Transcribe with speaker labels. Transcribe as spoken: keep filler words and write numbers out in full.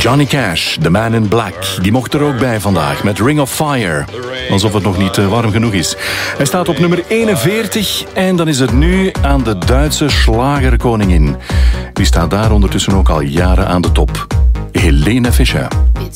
Speaker 1: Johnny Cash, The Man in Black, die mocht er ook bij vandaag met Ring of Fire. Alsof het nog niet warm genoeg is. Hij staat op nummer eenenveertig en dan is het nu aan de Duitse slagerkoningin. Die staat daar ondertussen ook al jaren aan de top. Helene Fischer.